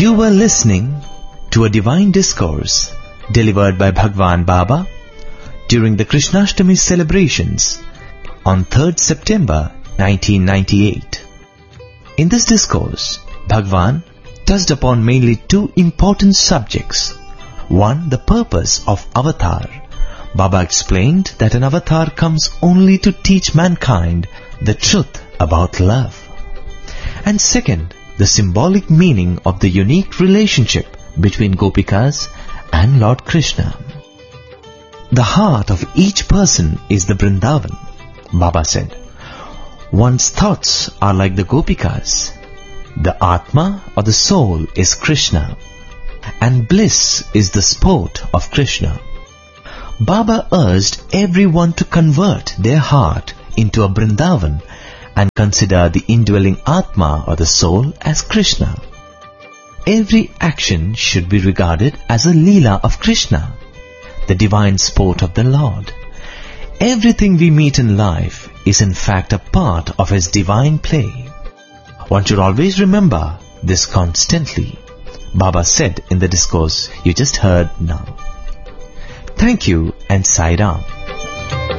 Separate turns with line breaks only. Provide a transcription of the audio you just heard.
You were listening to a divine discourse delivered by Bhagwan Baba during the Krishnashtami celebrations on 3rd September 1998. In this discourse, Bhagwan touched upon mainly two important subjects. One, the purpose of avatar. Baba explained that an avatar comes only to teach mankind the truth about love. And second, the symbolic meaning of the unique relationship between Gopikas and Lord Krishna. The heart of each person is the Vrindavan, Baba said. One's thoughts are like the Gopikas. The Atma or the soul is Krishna, and bliss is the sport of Krishna. Baba urged everyone to convert their heart into a Vrindavan and consider the indwelling Atma or the soul as Krishna. Every action should be regarded as a Leela of Krishna, the divine sport of the Lord. Everything we meet in life is in fact a part of His divine play. One should always remember this constantly, Baba said in the discourse you just heard now. Thank you and Sai Ram.